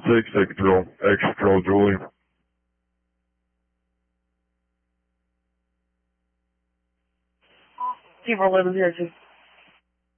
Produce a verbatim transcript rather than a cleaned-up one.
six, take control. Extra control, Julie. T four eleven zero two.